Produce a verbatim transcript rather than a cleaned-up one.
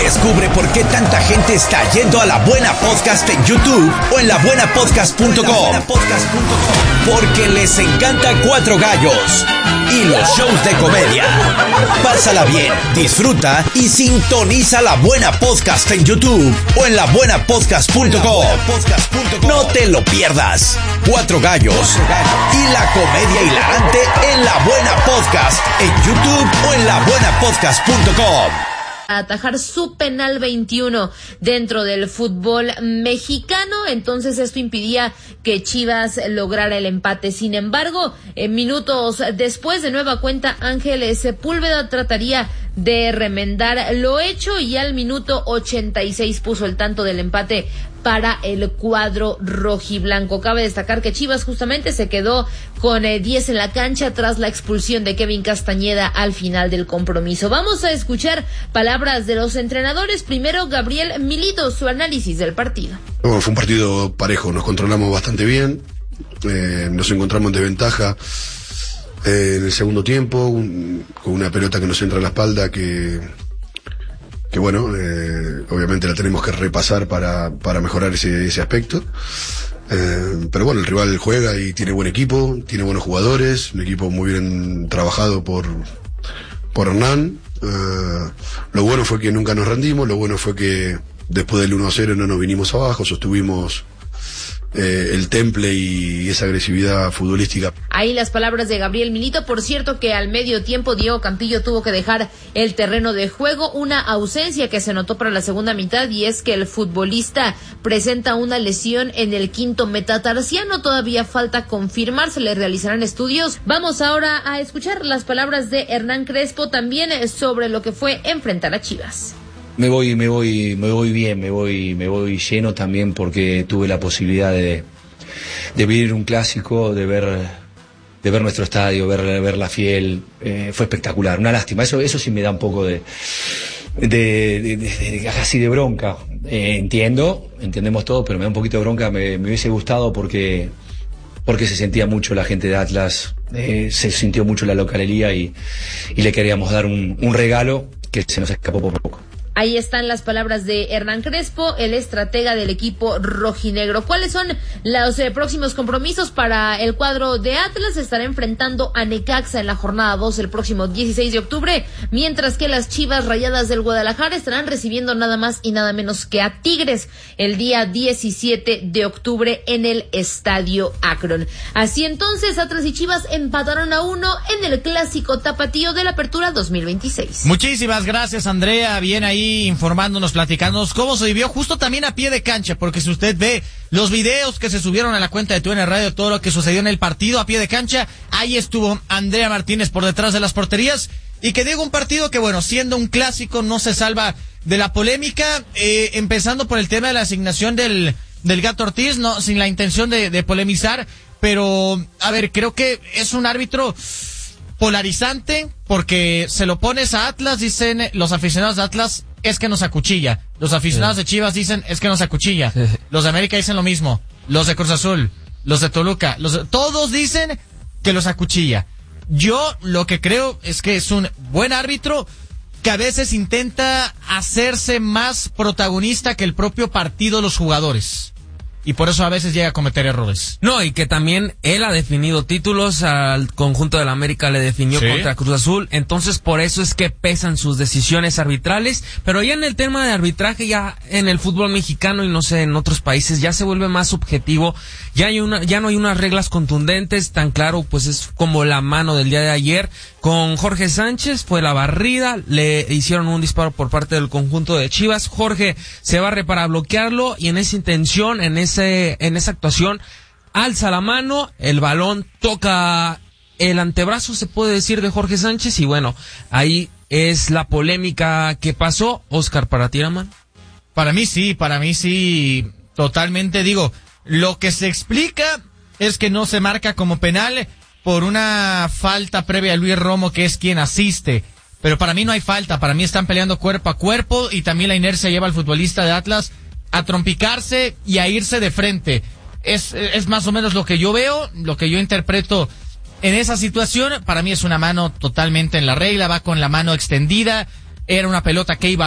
Descubre por qué tanta gente está yendo a La Buena Podcast en YouTube o en la buena podcast punto com. Porque les encanta Cuatro Gallos y los shows de comedia. Pásala bien, disfruta y sintoniza La Buena Podcast en YouTube o en la buena podcast punto com. No te lo pierdas. Cuatro Gallos y la comedia hilarante en La Buena Podcast en YouTube o en la buena podcast punto com. Atajar su penal veintiuno dentro del fútbol mexicano, entonces esto impidía que Chivas lograra el empate. Sin embargo, en minutos después, de nueva cuenta, Ángel Sepúlveda trataría de remendar lo hecho y al minuto ochenta y seis puso el tanto del empate para el cuadro rojiblanco. Cabe destacar que Chivas justamente se quedó con eh, diez en la cancha tras la expulsión de Kevin Castañeda al final del compromiso. Vamos a escuchar palabras de los entrenadores. Primero, Gabriel Milito, su análisis del partido. Bueno, fue un partido parejo, nos controlamos bastante bien, eh, nos encontramos en desventaja eh, en el segundo tiempo, un, con una pelota que nos entra en la espalda que... que bueno, eh, obviamente la tenemos que repasar para, para mejorar ese, ese aspecto, eh, pero bueno, el rival juega y tiene buen equipo, tiene buenos jugadores, un equipo muy bien trabajado por, por Hernán. Eh, lo bueno fue que nunca nos rendimos, lo bueno fue que después del uno a cero no nos vinimos abajo, sostuvimos Eh, el temple y esa agresividad futbolística. Ahí las palabras de Gabriel Milito. Por cierto que al medio tiempo Diego Campillo tuvo que dejar el terreno de juego, una ausencia que se notó para la segunda mitad, y es que el futbolista presenta una lesión en el quinto metatarsiano. Todavía falta confirmar, se le realizarán estudios. Vamos ahora a escuchar las palabras de Hernán Crespo también sobre lo que fue enfrentar a Chivas. Me voy, me voy, me voy bien, me voy, me voy lleno también porque tuve la posibilidad de, de vivir un clásico, de ver, de ver nuestro estadio, ver, ver la Fiel, eh, fue espectacular. Una lástima, eso, eso sí me da un poco de, de, de, de, de así de bronca. Eh, entiendo, entendemos todo, pero me da un poquito de bronca. Me, me hubiese gustado porque, porque se sentía mucho la gente de Atlas, eh, se sintió mucho la localía y, y le queríamos dar un, un regalo que se nos escapó por poco. Ahí están las palabras de Hernán Crespo, el estratega del equipo rojinegro. ¿Cuáles son los eh, próximos compromisos para el cuadro de Atlas? Estará enfrentando a Necaxa en la jornada dos el próximo dieciséis de octubre, mientras que las Chivas Rayadas del Guadalajara estarán recibiendo nada más y nada menos que a Tigres el día diecisiete de octubre en el Estadio Akron. Así entonces, Atlas y Chivas empataron a uno en el clásico tapatío de la Apertura dos mil veintiséis. Muchísimas gracias, Andrea. Bien ahí informándonos, platicándonos cómo se vivió justo también a pie de cancha, porque si usted ve los videos que se subieron a la cuenta de T U N Radio, todo lo que sucedió en el partido a pie de cancha, ahí estuvo Andrea Martínez por detrás de las porterías, y que digo, un partido que bueno, siendo un clásico no se salva de la polémica, eh, empezando por el tema de la asignación del, del Gato Ortiz, no, sin la intención de, de polemizar, pero a ver, creo que es un árbitro polarizante, porque se lo pones a Atlas, dicen los aficionados de Atlas, es que nos acuchilla. Los aficionados sí. de Chivas dicen, es que nos acuchilla. Sí. Los de América dicen lo mismo. Los de Cruz Azul, los de Toluca, los de... todos dicen que los acuchilla. Yo lo que creo es que es un buen árbitro que a veces intenta hacerse más protagonista que el propio partido, los jugadores. Y por eso a veces llega a cometer errores. No, y que también él ha definido títulos, al conjunto de la América le definió ¿Sí? contra Cruz Azul, entonces por eso es que pesan sus decisiones arbitrales, pero ya en el tema de arbitraje, ya en el fútbol mexicano y no sé, en otros países, ya se vuelve más subjetivo, ya hay una, ya no hay unas reglas contundentes, tan claro, pues es como la mano del día de ayer, con Jorge Sánchez, fue la barrida, le hicieron un disparo por parte del conjunto de Chivas, Jorge se barre para bloquearlo, y en esa intención, en ese en esa actuación, alza la mano, el balón toca el antebrazo, se puede decir, de Jorge Sánchez, y bueno, ahí es la polémica que pasó. Oscar, ¿para ti, Raman? Para mí sí, para mí sí, totalmente. Digo, lo que se explica es que no se marca como penal por una falta previa a Luis Romo, que es quien asiste, pero para mí no hay falta, para mí están peleando cuerpo a cuerpo, y también la inercia lleva al futbolista de Atlas a trompicarse y a irse de frente. Es, es más o menos lo que yo veo, lo que yo interpreto en esa situación. Para mí es una mano totalmente en la regla, va con la mano extendida, era una pelota que iba